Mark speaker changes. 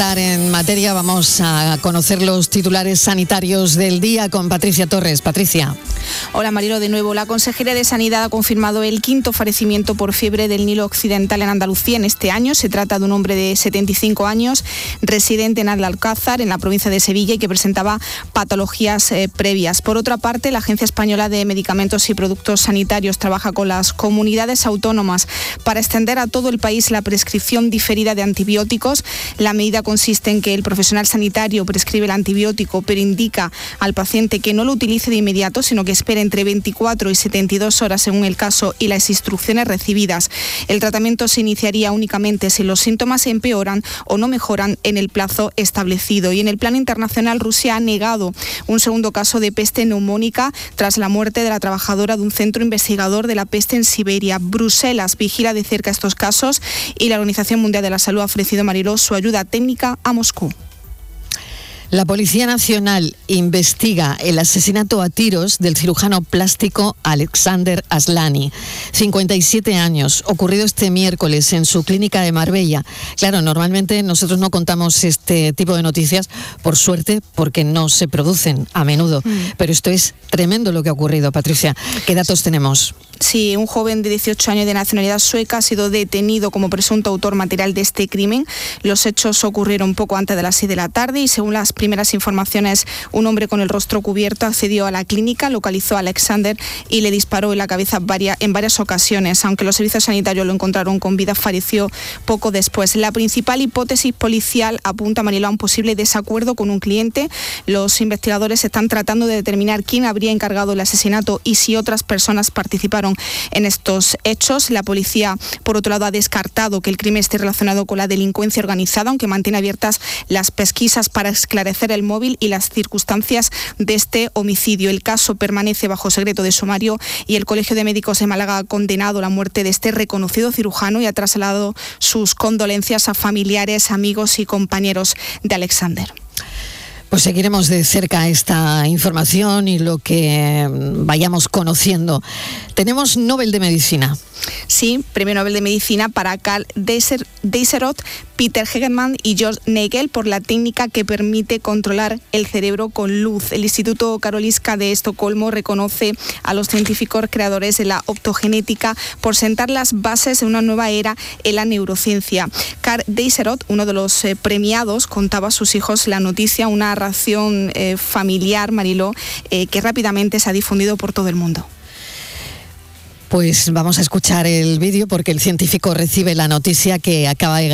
Speaker 1: En materia, vamos a conocer los titulares sanitarios del día con Patricia Torres. Patricia.
Speaker 2: Hola Marilo, de nuevo. La Consejería de Sanidad ha confirmado el 5º fallecimiento por fiebre del Nilo Occidental en Andalucía en este año. Se trata de un hombre de 75 años, residente en Alcázar, en la provincia de Sevilla, y que presentaba patologías previas. Por otra parte, la Agencia Española de Medicamentos y Productos Sanitarios trabaja con las comunidades autónomas para extender a todo el país la prescripción diferida de antibióticos. La medida consiste en que el profesional sanitario prescribe el antibiótico, pero indica al paciente que no lo utilice de inmediato, sino que espere entre 24 y 72 horas según el caso y las instrucciones recibidas. El tratamiento se iniciaría únicamente si los síntomas empeoran o no mejoran en el plazo establecido. Y en el plano internacional, Rusia ha negado un segundo caso de peste neumónica tras la muerte de la trabajadora de un centro investigador de la peste en Siberia. Bruselas vigila de cerca estos casos y la Organización Mundial de la Salud ha ofrecido, Mariló, su ayuda técnica a Moscú.
Speaker 1: La Policía Nacional investiga el asesinato a tiros del cirujano plástico Alexander Aslani, 57 años, ocurrido este miércoles en su clínica de Marbella. Claro, normalmente nosotros no contamos este tipo de noticias, por suerte, porque no se producen a menudo. Pero esto es tremendo lo que ha ocurrido, Patricia. ¿Qué datos tenemos?
Speaker 2: Sí, un joven de 18 años de nacionalidad sueca ha sido detenido como presunto autor material de este crimen. Los hechos ocurrieron poco antes de las 6 de la tarde y, según las primeras informaciones, un hombre con el rostro cubierto accedió a la clínica, localizó a Alexander y le disparó en la cabeza en varias ocasiones. Aunque los servicios sanitarios lo encontraron con vida, falleció poco después. La principal hipótesis policial apunta, Mariló, a un posible desacuerdo con un cliente. Los investigadores están tratando de determinar quién habría encargado el asesinato y si otras personas participaron en estos hechos. La policía, por otro lado, ha descartado que el crimen esté relacionado con la delincuencia organizada, aunque mantiene abiertas las pesquisas para esclarecer el móvil y las circunstancias de este homicidio. El caso permanece bajo secreto de sumario y el Colegio de Médicos de Málaga ha condenado la muerte de este reconocido cirujano y ha trasladado sus condolencias a familiares, amigos y compañeros de Alexander.
Speaker 1: Pues seguiremos de cerca esta información y lo que vayamos conociendo. Tenemos Nobel de Medicina.
Speaker 2: Sí, Premio Nobel de Medicina para Karl Deisseroth, Peter Hegemann y George Nagel por la técnica que permite controlar el cerebro con luz. El Instituto Karolinska de Estocolmo reconoce a los científicos creadores de la optogenética por sentar las bases de una nueva era en la neurociencia. Karl Deisseroth, uno de los premiados, contaba a sus hijos la noticia, una ración familiar, Mariló, que rápidamente se ha difundido por todo el mundo.
Speaker 1: Pues vamos a escuchar el vídeo porque el científico recibe la noticia que acaba de